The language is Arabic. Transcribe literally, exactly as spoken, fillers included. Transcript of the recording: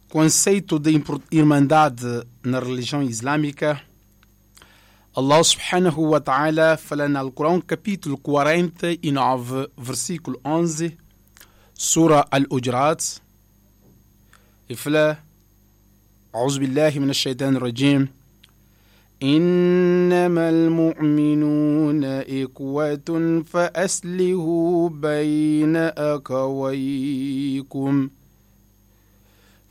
conceito de irmandade na religião islâmica, Allah subhanahu wa ta'ala fala no Alcorão, capítulo quarenta e nove, versículo onze, Surah Al-Hujurat, e fala: A'udhu billahi minash shaitanir rajim, إنما المؤمنون إخوة فأصلحوا بين أخويكم